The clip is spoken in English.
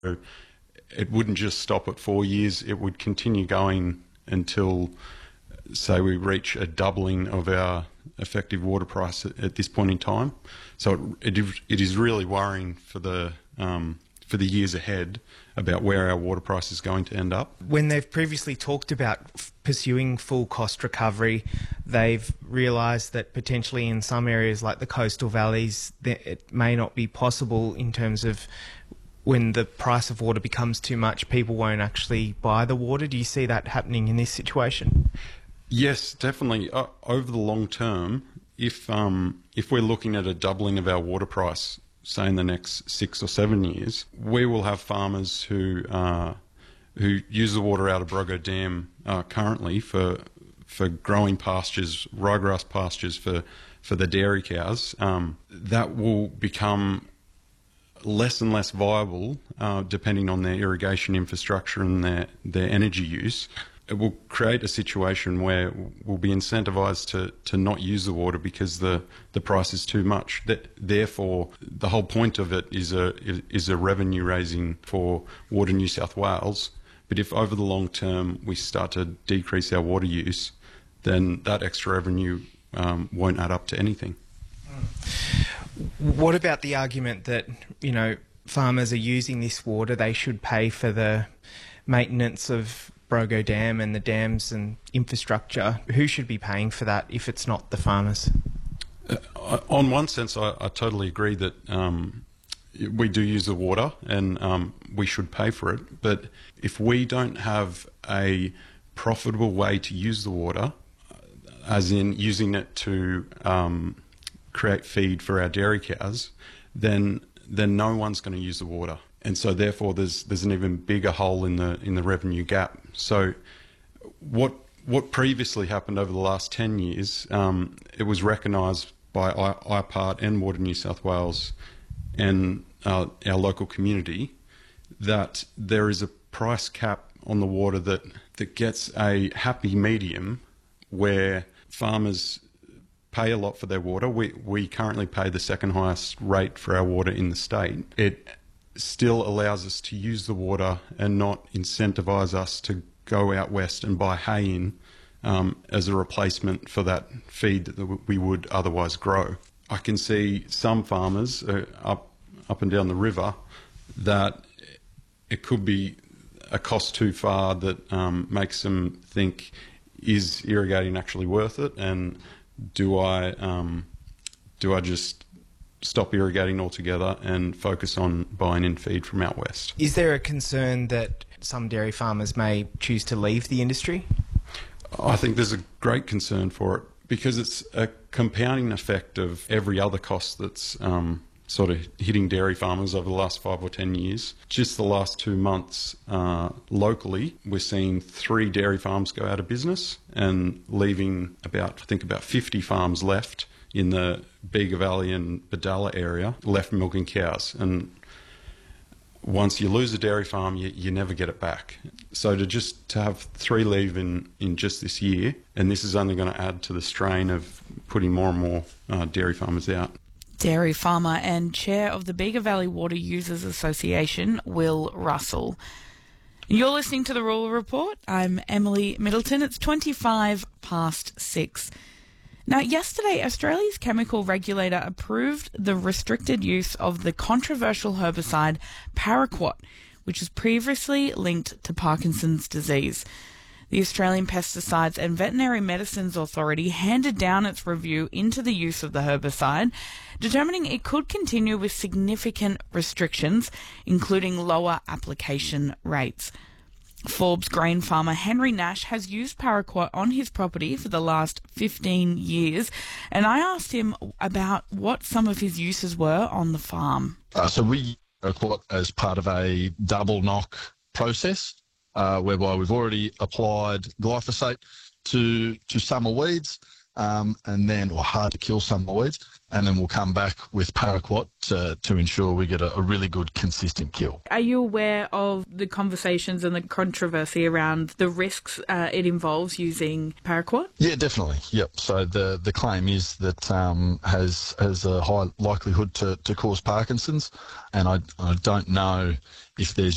So it wouldn't just stop at 4 years, it would continue going until, say, we reach a doubling of our effective water price at this point in time. So it is really worrying for the years ahead about where our water price is going to end up. When they've previously talked about pursuing full cost recovery, they've realised that potentially in some areas like the coastal valleys, it may not be possible in terms of when the price of water becomes too much, people won't actually buy the water. Do you see that happening in this situation? Yes, definitely. Over the long term, if we're looking at a doubling of our water price, say in the next 6 or 7 years, we will have farmers who use the water out of Brogo Dam currently for growing pastures, ryegrass pastures for the dairy cows. That will become less and less viable depending on their irrigation infrastructure and their energy use. It will create a situation where we'll be incentivised to not use the water because the price is too much. Therefore, the whole point of it is a revenue raising for Water New South Wales. But if over the long term we start to decrease our water use, then that extra revenue won't add up to anything. What about the argument that, farmers are using this water, they should pay for the maintenance of Brogo Dam and the dams and infrastructure? Who should be paying for that if it's not the farmers? On one sense, I totally agree that we do use the water and we should pay for it. But if we don't have a profitable way to use the water, as in using it to create feed for our dairy cows, then no one's going to use the water. And so therefore there's an even bigger hole in the revenue gap. So what previously happened over the last 10 years, it was recognised by IPART and Water New South Wales and our local community that there is a price cap on the water that gets a happy medium where farmers pay a lot for their water. We currently pay the second highest rate for our water in the state. It still allows us to use the water and not incentivise us to go out west and buy hay in as a replacement for that feed that we would otherwise grow. I can see some farmers up and down the river that it could be a cost too far that makes them think, is irrigating actually worth it, and do I just stop irrigating altogether and focus on buying in feed from out west? Is there a concern that some dairy farmers may choose to leave the industry? I think there's a great concern for it because it's a compounding effect of every other cost that's sort of hitting dairy farmers over the last 5 or 10 years. Just the last 2 months locally, we're seeing 3 dairy farms go out of business and leaving about 50 farms left in the Bega Valley and Badalla area left milking cows. And once you lose a dairy farm, you never get it back. So to have 3 leave in just this year, and this is only going to add to the strain of putting more and more dairy farmers out. Dairy farmer and chair of the Bega Valley Water Users Association, Will Russell. You're listening to The Rural Report. I'm Emily Middleton. It's 25 past 6. Now, yesterday, Australia's chemical regulator approved the restricted use of the controversial herbicide Paraquat, which was previously linked to Parkinson's disease. The Australian Pesticides and Veterinary Medicines Authority handed down its review into the use of the herbicide, determining it could continue with significant restrictions, including lower application rates. Forbes grain farmer Henry Nash has used Paraquat on his property for the last 15 years, and I asked him about what some of his uses were on the farm. So we use Paraquat as part of a double knock process, whereby we've already applied glyphosate to summer weeds, or hard to kill summer weeds, and then we'll come back with Paraquat to ensure we get a really good, consistent kill. Are you aware of the conversations and the controversy around the risks it involves using Paraquat? Yeah, definitely. Yep. So the claim is that has a high likelihood to cause Parkinson's, and I don't know if there's